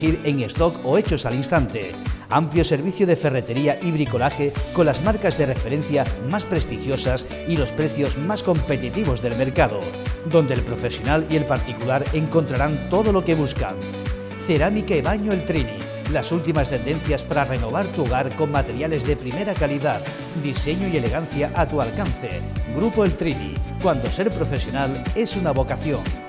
en stock o hechos al instante. Amplio servicio de ferretería y bricolaje con las marcas de referencia más prestigiosas y los precios más competitivos del mercado, donde el profesional y el particular encontrarán todo lo que buscan. Cerámica y baño El Trini. Las últimas tendencias para renovar tu hogar con materiales de primera calidad, diseño y elegancia a tu alcance. Grupo El Trini. Cuando ser profesional es una vocación.